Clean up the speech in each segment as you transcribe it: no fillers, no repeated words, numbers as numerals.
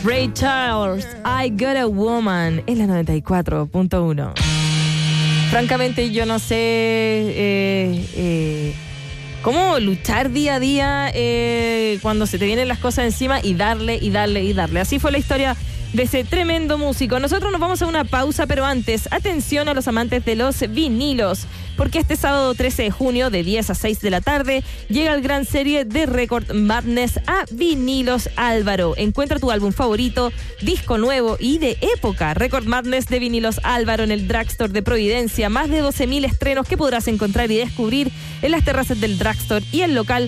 Ray Charles, I Got a Woman, en la 94.1. Francamente, yo no sé cómo luchar día a día cuando se te vienen las cosas encima y darle. Así fue la historia de ese tremendo músico. Nosotros nos vamos a una pausa, pero antes, atención a los amantes de los vinilos, porque este sábado 13 de junio, de 10 a 6 de la tarde, llega el gran serie de Record Madness a Vinilos Álvaro. Encuentra tu álbum favorito, disco nuevo y de época. Record Madness de Vinilos Álvaro en el Drugstore de Providencia. Más de 12.000 estrenos que podrás encontrar y descubrir en las terrazas del Drugstore y el local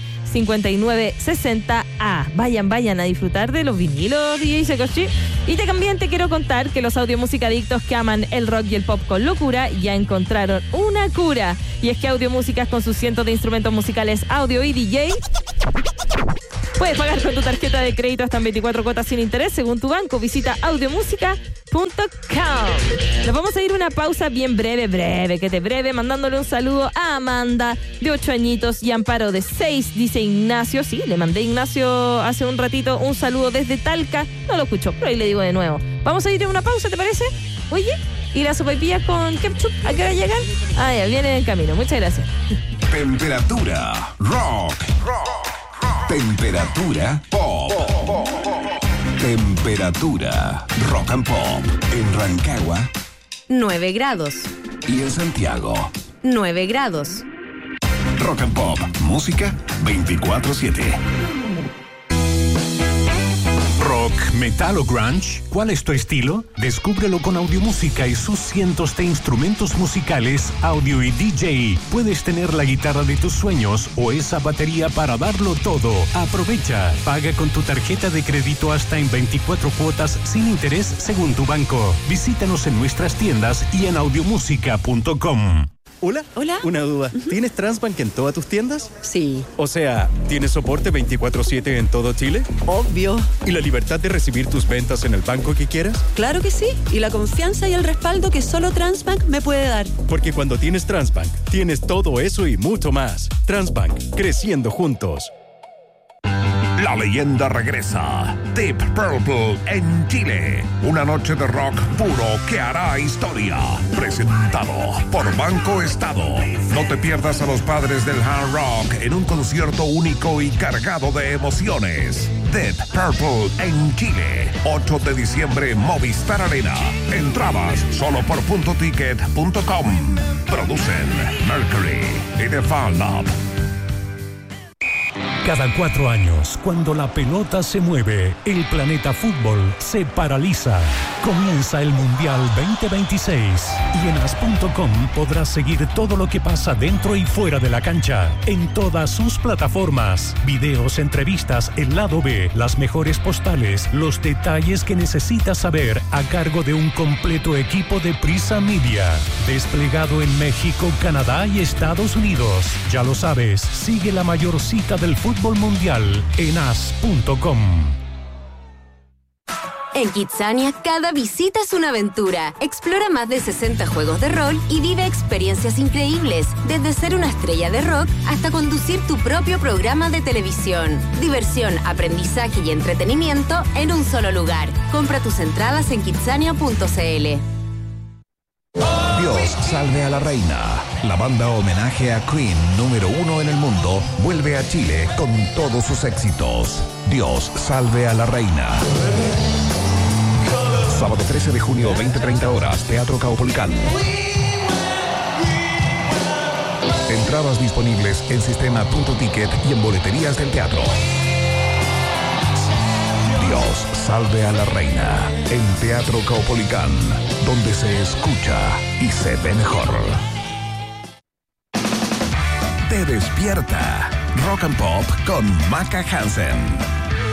5960A. Vayan a disfrutar de los vinilos, DJ Sekoshi. Y también te quiero contar que los audiomúsica adictos que aman el rock y el pop con locura ya encontraron una cura. Y es que Audiomúsicas, con sus cientos de instrumentos musicales, audio y DJ, puedes pagar con tu tarjeta de crédito hasta en 24 cuotas sin interés según tu banco. Visita audiomúsica.com. Nos vamos a ir a una pausa bien breve, mandándole un saludo a Amanda, de 8 añitos, y Amparo, de 6, dice Ignacio. Sí, le mandé a Ignacio hace un ratito un saludo desde Talca. No lo escuchó, pero ahí le digo de nuevo. Vamos a ir a una pausa, ¿te parece? Oye, ¿y las sopaipillas con ketchup a qué hora llegan? Ah, ya, vienen en camino. Muchas gracias. Temperatura rock. Temperatura pop. Temperatura rock and pop. En Rancagua, 9 grados. Y en Santiago, 9 grados. Rock and pop, música 24/7. Rock, metal o grunge, ¿cuál es tu estilo? Descúbrelo con Audiomúsica y sus cientos de instrumentos musicales, audio y DJ. Puedes tener la guitarra de tus sueños o esa batería para darlo todo. Aprovecha, paga con tu tarjeta de crédito hasta en 24 cuotas sin interés según tu banco. Visítanos en nuestras tiendas y en audiomúsica.com. Hola. Una duda. ¿Tienes Transbank en todas tus tiendas? Sí. O sea, ¿tienes soporte 24/7 en todo Chile? Obvio. ¿Y la libertad de recibir tus ventas en el banco que quieras? Claro que sí. Y la confianza y el respaldo que solo Transbank me puede dar. Porque cuando tienes Transbank, tienes todo eso y mucho más. Transbank, creciendo juntos. La leyenda regresa. Deep Purple en Chile. Una noche de rock puro que hará historia. Presentado por Banco Estado. No te pierdas a los padres del hard rock en un concierto único y cargado de emociones. Deep Purple en Chile. 8 de diciembre, Movistar Arena. Entradas solo por puntoticket.com. Producen Mercury y The Fan Lab. Cada 4 años, cuando la pelota se mueve, el planeta fútbol se paraliza. Comienza el Mundial 2026 y en as.com podrás seguir todo lo que pasa dentro y fuera de la cancha, en todas sus plataformas. Videos, entrevistas, el lado B, las mejores postales, los detalles que necesitas saber a cargo de un completo equipo de Prisa Media, desplegado en México, Canadá y Estados Unidos. Ya lo sabes, sigue la mayor cita del fútbol mundial en as.com. En Kidzania, cada visita es una aventura. Explora más de 60 juegos de rol y vive experiencias increíbles, desde ser una estrella de rock hasta conducir tu propio programa de televisión. Diversión, aprendizaje y entretenimiento en un solo lugar. Compra tus entradas en kidzania.cl. Dios salve a la reina. La banda homenaje a Queen número 1 en el mundo vuelve a Chile con todos sus éxitos. Dios salve a la reina. Sábado 13 de junio, 20:30 horas, Teatro Caupolicán. Entradas disponibles en sistema.ticket y en boleterías del teatro. Dios salve a la reina en Teatro Caupolicán, donde se escucha y se ve mejor. Te despierta Rock and Pop con Maca Hansen.